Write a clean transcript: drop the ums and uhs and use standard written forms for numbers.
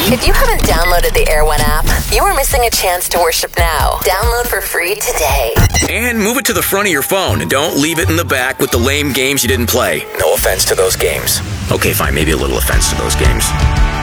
If you haven't downloaded the Air One app, you are missing a chance to worship now. Download for free today. And move it to the front of your phone and don't leave it in the back with the lame games you didn't play. No offense to those games. Okay, fine, maybe a little offense to those games.